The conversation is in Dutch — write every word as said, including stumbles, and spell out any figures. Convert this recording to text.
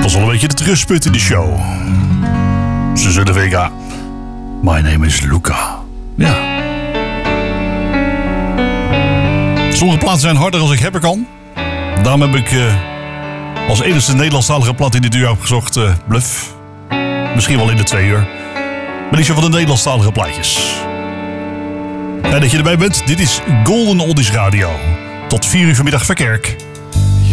was al een beetje het rustpunt in de show. Ze zullen Vega. My name is Luca. Ja. Sommige plaatsen zijn harder als ik hebben kan. Daarom heb ik uh, als enigste Nederlandstalige plaat in dit uur opgezocht uh, Bluff. Misschien wel in de twee uur. Maar niet zo van de Nederlandstalige plaatjes. Fijn dat je erbij bent. Dit is Golden Oldies Radio. Tot vier uur vanmiddag Verkerk.